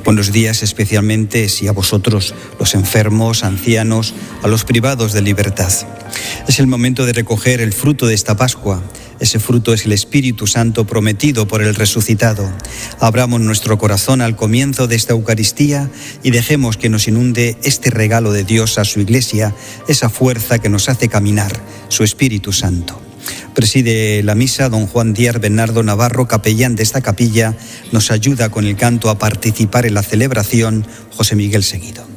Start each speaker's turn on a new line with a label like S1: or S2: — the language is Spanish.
S1: Buenos días especialmente a vosotros, los enfermos, ancianos, a los privados de libertad. Es el momento de recoger el fruto de esta Pascua. Ese fruto es el Espíritu Santo prometido por el resucitado. Abramos nuestro corazón al comienzo de esta Eucaristía y dejemos que nos inunde este regalo de Dios a su Iglesia, esa fuerza que nos hace caminar, su Espíritu Santo. Preside la misa don Juan Díaz Bernardo Navarro, capellán de esta capilla. Nos ayuda con el canto a participar en la celebración José Miguel Seguido.